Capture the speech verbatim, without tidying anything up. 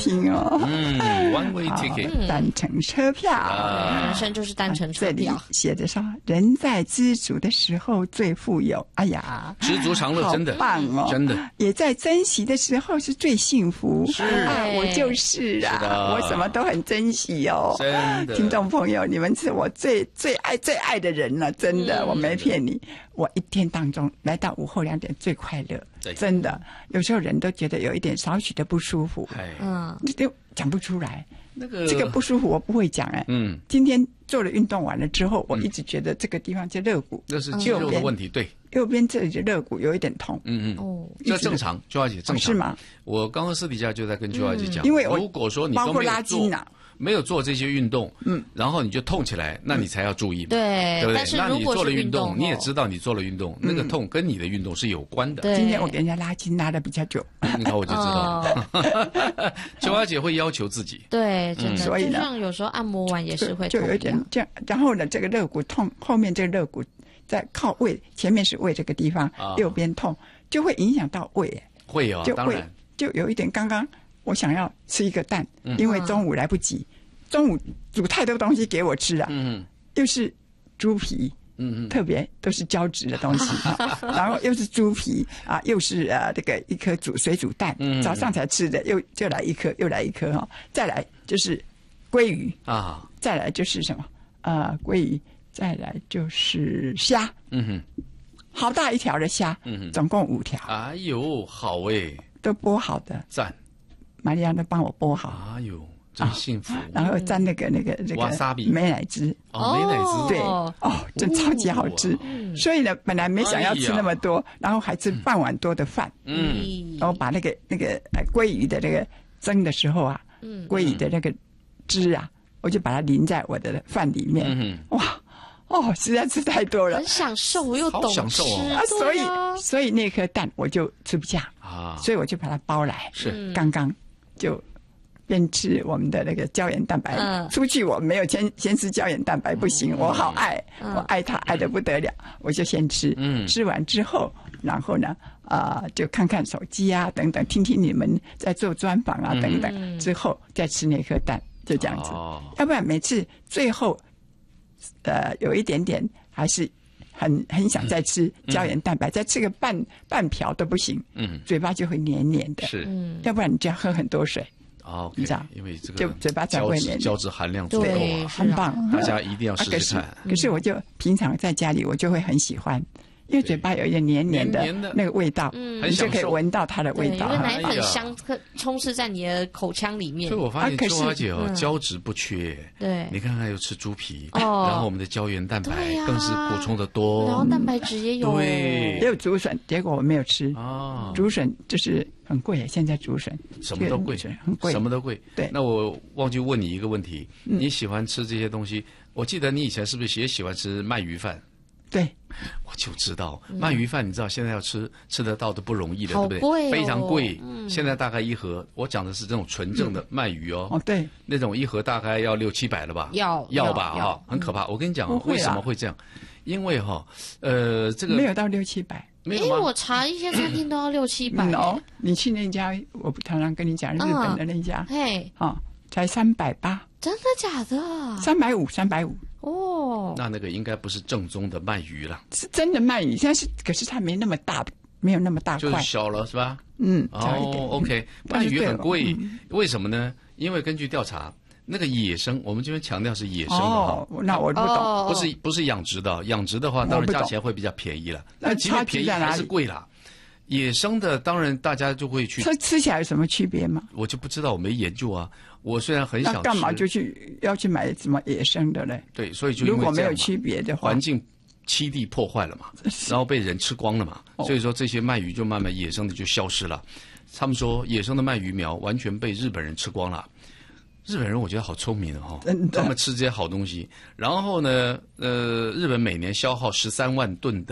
听哦。 嗯 ，one way ticket， 单程车票， 人生就是单程车票。 这里写着说，人在知足的时候最富有。哎呀， 知足常乐，真的好棒哦， 真的。 也在珍惜的时候是最幸福。 是啊，我就是啊， 是的我什么都很珍惜哦。 真的， 听众朋友，你们是我最最爱最爱的人了，真的， 嗯、 我没骗你。我一天当中来到午后两点最快乐，真的。有时候人都觉得有一点少许的不舒服，嗯，你就讲不出来。 那个这个不舒服我不会讲哎，嗯，今天做了运动完了之后，我一直觉得这个地方就肋骨， 那是肌肉的问题，对， 右边这里的肋骨有一点痛， 嗯嗯，哦，这正常，秋华姐正常是吗？ 我刚刚私底下就在跟秋华姐讲， 因为如果说你都没有做。没有做这些运动，嗯，然后你就痛起来，那你才要注意嘛， 对， 对不对？ 但是如果那你做了运动， 你也知道你做了运动，那个痛跟你的运动是有关的。 今天我给人家拉筋拉的比较久， 你看我就知道了。秋华姐会要求自己， 对，真的， 所以呢， 就像有时候按摩完也是会就有一点这样，然后呢，这个肋骨痛，后面这个肋骨在靠胃，前面是胃这个地方，右边痛，就会影响到胃， 会哦，当然就有一点。刚刚我想要吃一个蛋，因为中午来不及。中午煮太多东西给我吃了，嗯，又是猪皮，嗯嗯，特别都是胶质的东西啊，然后又是猪皮啊，又是呃这个一颗煮水煮蛋，嗯，早上才吃的，又就来一颗，又来一颗哈，再来就是鲑鱼啊，再来就是什么呃鲑鱼，再来就是虾，嗯哼，好大一条的虾，嗯哼，总共五条， 哎呦，好哎， 都剥好的， 赞， 玛利亚都帮我剥好， 哎呦。真幸福， 然后蘸那个那个这个美乃滋， 哦，美乃滋， 对，哦，真超级好吃。所以呢，本来没想要吃那么多，然后还吃半碗多的饭，嗯，然后把那个那个鲑鱼的那个蒸的时候啊，鲑鱼的那个汁啊，我就把它淋在我的饭里面，哇，哦，实在是太多了， 很享受又懂吃， 啊， 所以所以那颗蛋我就吃不下啊，所以我就把它包来， 是刚刚就。边吃我们的那个胶原蛋白，嗯、出去我没有先先吃胶原蛋白不行，嗯、我好爱，嗯、我爱它爱得不得了，我就先吃，嗯、吃完之后，然后呢，啊、呃，就看看手机啊等等，听听你们在做专访啊等等，嗯、之后再吃那颗蛋，就这样子，哦、要不然每次最后，呃，有一点点还是很很想再吃胶原蛋白，嗯、再吃个半半瓢都不行，嗯，嘴巴就会黏黏的， 是， 要不然你就要喝很多水。 哦， 你知道， 因为这个就嘴巴才会黏， 胶质含量足够啊， 很棒， 大家一定要试试看。 可是我就平常在家里，我就会很喜欢，因为嘴巴有一点黏黏的那个味道，你就可以闻到它的味道。 因为奶粉香充斥在你的口腔里面。 所以我发现周华姐哦，胶质不缺。 对， 你看看又吃猪皮，然后我们的胶原蛋白更是补充的多， 然后蛋白质也有， 对， 也有竹笋，结果我没有吃。哦，竹笋就是很贵，现在竹笋什么都贵， 很贵， 什么都贵。 对， 那我忘记问你一个问题，你喜欢吃这些东西？我记得你以前是不是也喜欢吃鳗鱼饭？ 对， 我就知道鳗鱼饭，你知道现在要吃吃得到都不容易的，对不对？ 非常贵。现在大概一盒，我讲的是这种纯正的鳗鱼哦。 哦，对， 那种一盒大概要六七百了吧？ 要要吧？哈，很可怕。我跟你讲，为什么会这样？因为哈，呃，这个没有到六七百。 没有吗？ 我查一些餐厅都要六七百。 哦，你去那家，我常常跟你讲日本的那家， 嘿， 啊，才三百八。 真的假的？ 三百五，三百五。 哦， 那那个应该不是正宗的鳗鱼了， 是真的鳗鱼。现在是，可是它没那么大，没有那么大块， 就是小了，是吧？ 嗯， 哦 ，OK， 鳗鱼很贵，为什么呢？因为根据调查，那个野生，我们这边强调是野生的哈。 哦，那我不懂， 不是不是养殖的，养殖的话当然价钱会比较便宜了，那即便便宜还是贵啦。野生的当然大家就会去， 它吃起来有什么区别吗？ 我就不知道，我没研究啊。我虽然很想吃， 那干嘛就去要去买什么野生的嘞？ 对，所以就如果没有区别的话， 环境栖地破坏了嘛，然后被人吃光了嘛，所以说这些鳗鱼就慢慢野生的就消失了。他们说野生的鳗鱼苗完全被日本人吃光了。日本人我觉得好聪明哦，他们吃这些好东西，然后呢，呃，日本每年消耗十三万吨的。